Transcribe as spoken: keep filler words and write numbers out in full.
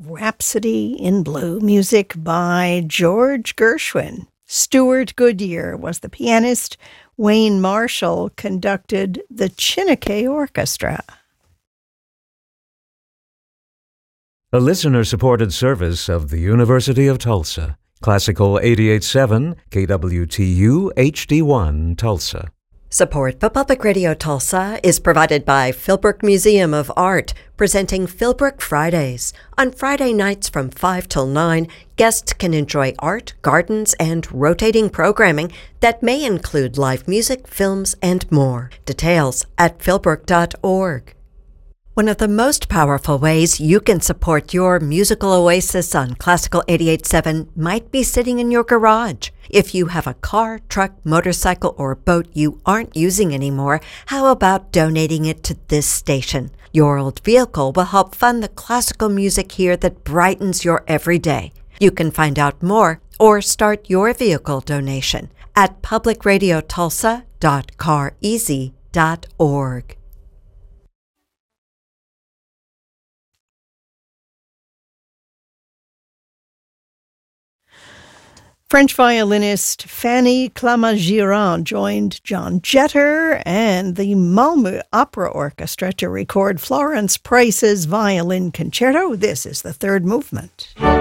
Rhapsody in Blue, music by George Gershwin. Stuart Goodyear was the pianist. Wayne Marshall conducted the Chineke Orchestra. A listener-supported service of the University of Tulsa. Classical eighty-eight point seven, K W T U H D one, Tulsa. Support for Public Radio Tulsa is provided by Philbrook Museum of Art, presenting Philbrook Fridays. On Friday nights from five till nine, guests can enjoy art, gardens, and rotating programming that may include live music, films, and more. Details at philbrook dot org. One of the most powerful ways you can support your musical oasis on Classical eighty-eight point seven might be sitting in your garage. If you have a car, truck, motorcycle, or boat you aren't using anymore, how about donating it to this station? Your old vehicle will help fund the classical music here that brightens your everyday. You can find out more or start your vehicle donation at public radio tulsa dot car easy dot org. French violinist Fanny Clamart-Girard joined John Jeter and the Malmö Opera Orchestra to record Florence Price's Violin Concerto. This is the third movement.